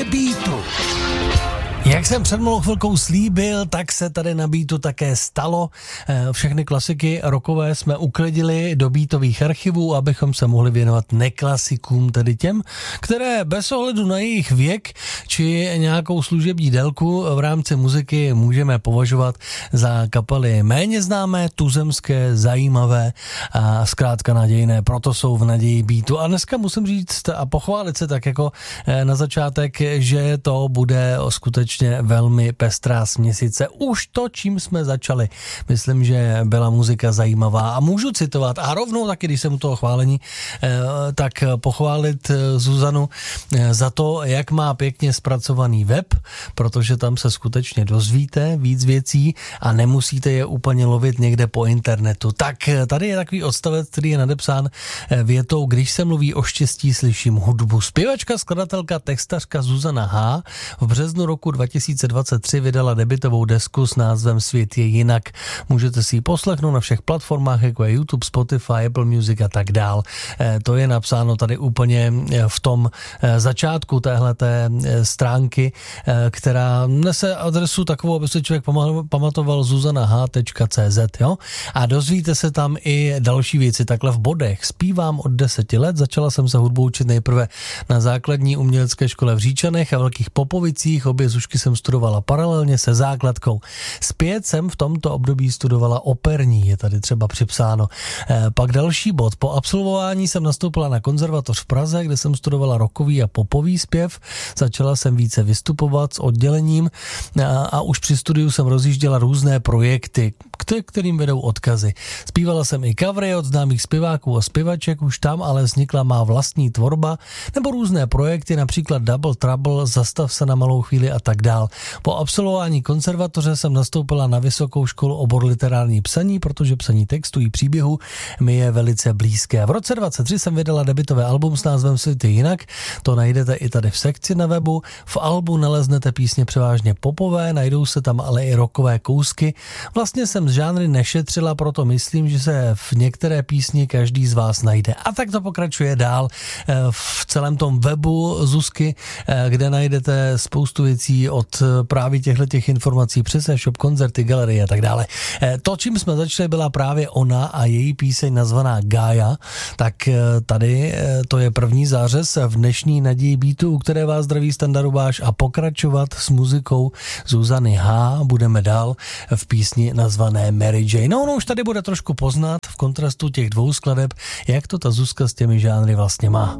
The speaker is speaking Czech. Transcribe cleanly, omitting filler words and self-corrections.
je beatu. Jak jsem před malou chvilkou slíbil, tak se tady na beatu také stalo. Všechny klasiky rockové jsme uklidili do beatových archivů, abychom se mohli věnovat neklasikům, tedy těm, které bez ohledu na jejich věk či nějakou služební délku v rámci muziky můžeme považovat za kapely méně známé, tuzemské, zajímavé a zkrátka nadějné. Proto jsou v naději beatu. A dneska musím říct a pochválit se tak jako na začátek, že to bude skutečně velmi pestrá směsice. Už to, čím jsme začali. Myslím, že byla muzika zajímavá a můžu citovat a rovnou taky, když jsem u toho chválení, tak pochválit Zuzanu za to, jak má pěkně zpracovaný web, protože tam se skutečně dozvíte víc věcí a nemusíte je úplně lovit někde po internetu. Tak tady je takový odstavec, který je nadepsán větou: když se mluví o štěstí, slyším hudbu. Zpěvačka, skladatelka, textařka Zuzana H. v březnu roku 2023 vydala debutovou desku s názvem Svět je jinak. Můžete si ji poslechnout na všech platformách, jako je YouTube, Spotify, Apple Music a tak dál. To je napsáno tady úplně v tom začátku téhleté stránky, která nese adresu takovou, aby se člověk pamatoval, zuzanah.cz, jo? A dozvíte se tam i další věci, takhle v bodech. Zpívám od 10 let, začala jsem se hudbou učit nejprve na základní umělecké škole v Říčanech a Velkých Popovicích, obě zušky jsem studovala paralelně se základkou. Zpět jsem v tomto období studovala operní, je tady třeba připsáno. Pak další bod. Po absolvování jsem nastoupila na konzervatoř v Praze, kde jsem studovala rockový a popový zpěv. Začala jsem více vystupovat s oddělením a už při studiu jsem rozjížděla různé projekty, kterým vedou odkazy. Zpívala jsem i covery od známých zpěváků a zpěvaček, už tam ale vznikla má vlastní tvorba nebo různé projekty, například Double Trouble, Zastav se na malou chvíli a tak dál. Po absolvování konzervatoře jsem nastoupila na vysokou školu obor literární psaní, protože psaní textů i příběhu mi je velice blízké. V roce 2023 jsem vydala debutové album s názvem Svět je jinak, to najdete i tady v sekci na webu. V albu naleznete písně převážně popové, najdou se tam ale i rockové kousky. Vlastně jsem z žánry nešetřila, proto myslím, že se v některé písni každý z vás najde. A tak to pokračuje dál v celém tom webu Zuzky, kde najdete spoustu věcí od právě těch informací přes e-shop, koncerty, galerie a tak dále. To, čím jsme začali, byla právě ona a její píseň nazvaná Gaia. Tak tady to je první zářez v dnešní naději beatu, u které vás zdraví Standa Rubáš, a pokračovat s muzikou Zuzany H. budeme dál v písni nazvané Mary Jane. No, ono už tady bude trošku poznat v kontrastu těch dvou skladeb, jak to ta Zuzka s těmi žánry vlastně má.